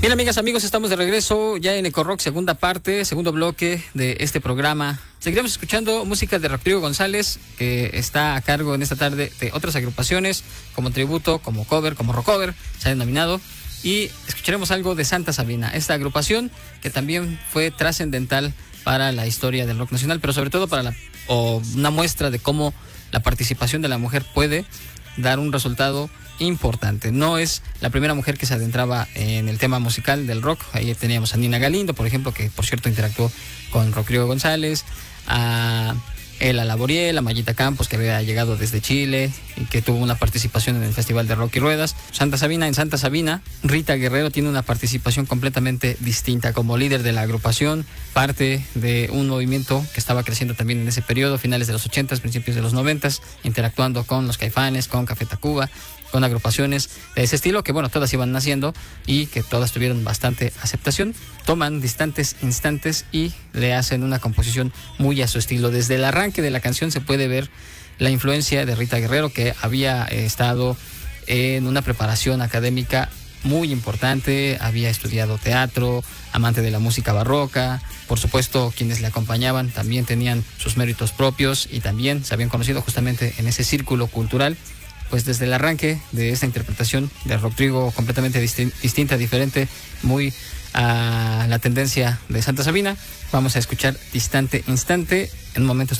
Bien, amigas, amigos, estamos de regreso ya en Eco Rock, segunda parte, segundo bloque de este programa. Seguiremos escuchando música de Rodrigo González, que está a cargo en esta tarde de otras agrupaciones, como tributo, como cover, como rockover, se ha denominado. Y escucharemos algo de Santa Sabina, esta agrupación que también fue trascendental para la historia del rock nacional, pero sobre todo para una muestra de cómo la participación de la mujer puede dar un resultado importante. No es la primera mujer que se adentraba en el tema musical del rock. Ahí teníamos a Nina Galindo, por ejemplo, que por cierto interactuó con Rodrigo González, a Ela Laboriel, a Mayita Campos, que había llegado desde Chile y que tuvo una participación en el Festival de Rock y Ruedas. En Santa Sabina, Rita Guerrero tiene una participación completamente distinta como líder de la agrupación, parte de un movimiento que estaba creciendo también en ese periodo, finales de los 80s, principios de los 90s, interactuando con los Caifanes, con Café Tacuba, con agrupaciones de ese estilo, que bueno, todas iban naciendo y que todas tuvieron bastante aceptación. Toman distantes instantes y le hacen una composición muy a su estilo. Desde el arranque de la canción se puede ver la influencia de Rita Guerrero, que había estado en una preparación académica muy importante, había estudiado teatro, amante de la música barroca. Por supuesto, quienes le acompañaban también tenían sus méritos propios y también se habían conocido justamente en ese círculo cultural. Pues desde el arranque de esta interpretación de Rodrigo, completamente distinta, diferente, muy a la tendencia de Santa Sabina, vamos a escuchar Distante Instante. En un momento